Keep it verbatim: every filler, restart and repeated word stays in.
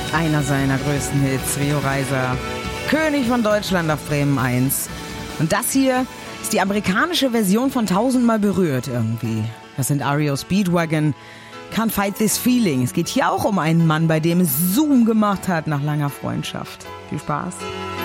Einer seiner größten Hits, Rio Reiser, König von Deutschland auf Bremen eins. Und das hier ist die amerikanische Version von Tausendmal berührt irgendwie. Das sind R E O Speedwagon, Can't Fight This Feeling. Es geht hier auch um einen Mann, bei dem es Zoom gemacht hat nach langer Freundschaft. Viel Spaß.